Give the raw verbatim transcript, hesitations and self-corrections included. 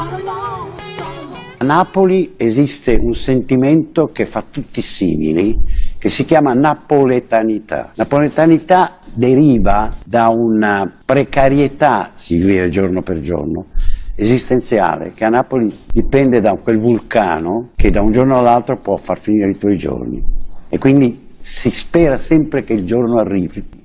A Napoli esiste un sentimento che fa tutti simili, che si chiama napoletanità. Napoletanità deriva da una precarietà, si vive giorno per giorno, esistenziale, che a Napoli dipende da quel vulcano che da un giorno all'altro può far finire i tuoi giorni. E quindi si spera sempre che il giorno arrivi.